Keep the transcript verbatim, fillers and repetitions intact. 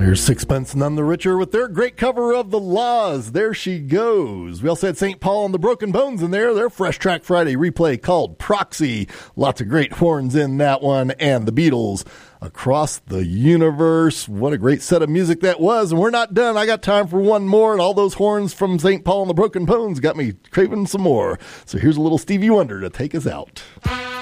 There's Sixpence None the Richer with their great cover of The Laws. There she goes. We also had Saint Paul and the Broken Bones in there. Their Fresh Track Friday replay called Proxy. Lots of great horns in that one. And the Beatles, Across the Universe. What a great set of music that was. And we're not done. I got time for one more. And all those horns from Saint Paul and the Broken Bones got me craving some more. So here's a little Stevie Wonder to take us out.